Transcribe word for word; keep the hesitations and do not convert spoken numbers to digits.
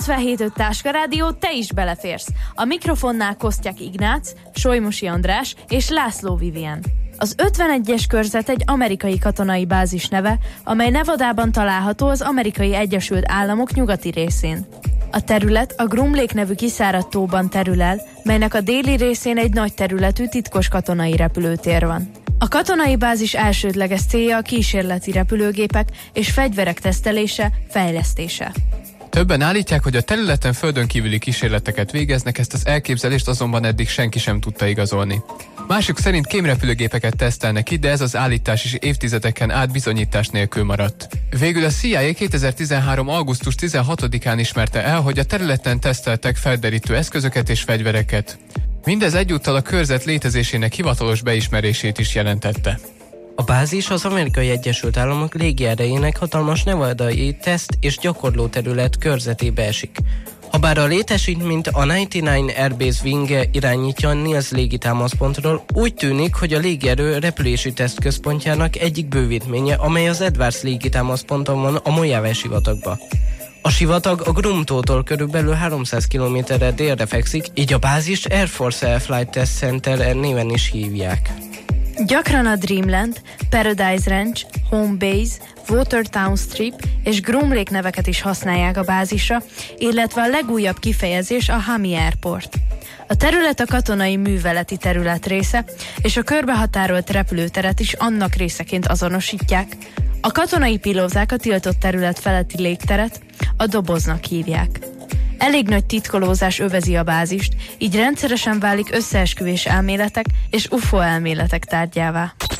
kilencvenhét öt Táskarádió, te is beleférsz. A mikrofonnál Kosztják Ignác, Solymosi András és László Vivien. Az ötvenegyes körzet egy amerikai katonai bázis neve, amely Nevadában található az Amerikai Egyesült Államok nyugati részén. A terület a Groom Lake nevű kiszáradt tóban terül el, melynek a déli részén egy nagy területű titkos katonai repülőtér van. A katonai bázis elsődleges célja a kísérleti repülőgépek és fegyverek tesztelése, fejlesztése. Többen állítják, hogy a területen földön kívüli kísérleteket végeznek, ezt az elképzelést azonban eddig senki sem tudta igazolni. Mások szerint kémrepülőgépeket tesztelnek itt, de ez az állítás is évtizedeken át bizonyítás nélkül maradt. Végül a C I A kétezer-tizenhárom. augusztus tizenhatodikán ismerte el, hogy a területen teszteltek felderítő eszközöket és fegyvereket. Mindez egyúttal a körzet létezésének hivatalos beismerését is jelentette. A bázis az Amerikai Egyesült Államok légierejének hatalmas nevadai teszt- és gyakorló terület körzetébe esik. Habár a létesítményt a kilencvenkilenc Airbase Wing irányítja Niels légitámaszpontról, úgy tűnik, hogy a légierő repülési tesztközpontjának egyik bővítménye, amely az Edwards légitámaszponton van a Mojave sivatagban. A sivatag a Groom-tótól körülbelül háromszáz kilométerre délre fekszik, így a bázist Air Force Air Flight Test Center néven is hívják. Gyakran a Dreamland, Paradise Ranch, Home Base, Watertown Strip és Groom Lake neveket is használják a bázisra, illetve a legújabb kifejezés a Hami Airport. A terület a katonai műveleti terület része, és a körbehatárolt repülőteret is annak részeként azonosítják. A katonai pilóták a tiltott terület feletti légteret a doboznak hívják. Elég nagy titkolózás övezi a bázist, így rendszeresen válik összeesküvés elméletek és U F O elméletek tárgyává.